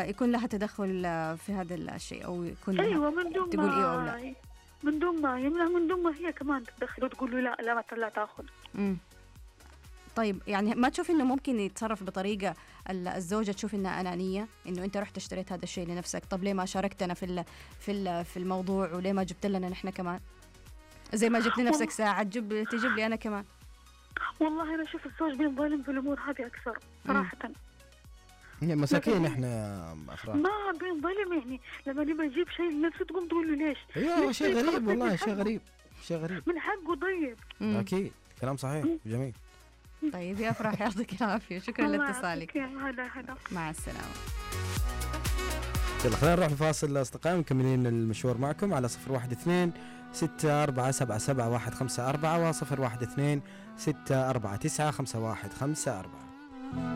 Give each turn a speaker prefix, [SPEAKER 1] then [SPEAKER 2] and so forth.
[SPEAKER 1] يكون لها تدخل في هذا الشيء، أو يكون
[SPEAKER 2] أيوة
[SPEAKER 1] لها
[SPEAKER 2] من دون
[SPEAKER 1] تقول إيه أو
[SPEAKER 2] ما
[SPEAKER 1] لا.
[SPEAKER 2] من دون ما يمنع، من دون ما هي كمان تتدخل وتقول له لا لا لا تاخذ.
[SPEAKER 1] طيب يعني ما تشوف إنه ممكن يتصرف بطريقة الزوجة تشوف إنها أنانية، إنه أنت رحت اشتريت هذا الشيء لنفسك، طب ليه ما شاركتنا في الموضوع، وليه ما جبت لنا نحن كمان؟ زي ما جبت لنفسك ساعة تجيب لي أنا كمان.
[SPEAKER 2] والله أنا أشوف الزوج بينظلم في الأمور هذه أكثر صراحة.
[SPEAKER 3] يعني مساكين احنا أفراد.
[SPEAKER 2] ما بينظلم يعني لما نبغى نجيب شيء لنفسه تقوم تقول له ليش؟
[SPEAKER 3] ايوه شيء غريب والله، شيء غريب
[SPEAKER 2] من حقه. طيب
[SPEAKER 3] اكيد كلام صحيح جميل.
[SPEAKER 1] طيب يا أفراح يعطيك العافية، شكرا لاتصالك.
[SPEAKER 2] هلا
[SPEAKER 1] مع السلامة.
[SPEAKER 3] يلا خلينا نروح الفاصل أصدقائي، مكملين المشوار معكم على 012-6477154 و 012-649-5154.